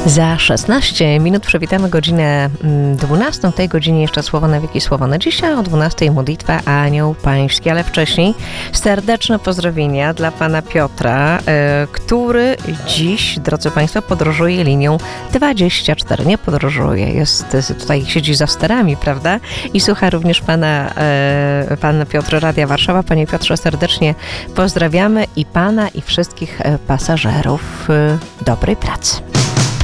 Za 16 minut przywitamy godzinę 12. W tej godzinie jeszcze Słowo na wieki, Słowo na dziś, a o 12 modlitwa Anioł Pański. Ale wcześniej serdeczne pozdrowienia dla pana Piotra, który dziś, drodzy państwo, podróżuje linią 24. Nie podróżuje, tutaj siedzi za sterami, prawda? I słucha również pan Piotr Radia Warszawa. Panie Piotrze, serdecznie pozdrawiamy i pana, i wszystkich pasażerów. Dobrej pracy.